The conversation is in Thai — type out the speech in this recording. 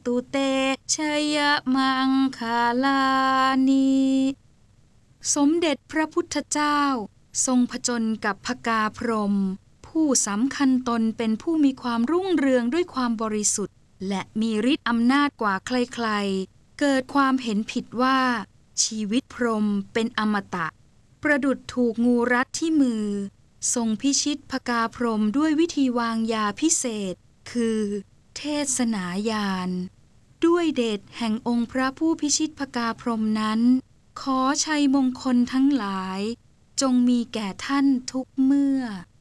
ตุเตชยมังคาลานิสมเด็จพระพุทธเจ้าทรงผจญกับพกาพรหมผู้สำคัญตนเป็นผู้มีความรุ่งเรืองด้วยความบริสุทธิ์และมีฤทธิ์อำนาจกว่าใครๆเกิดความเห็นผิดว่าชีวิตพรหมเป็นอมตะประดุจถูกงูรัดที่มือทรงพิชิตพกาพรหมด้วยวิธีวางยาพิเศษคือเทศนายานด้วยเดชแห่งองค์พระผู้พิชิตพกาพรหมนั้นขอชัยมงคลทั้งหลายจงมีแก่ท่านทุกเมื่อ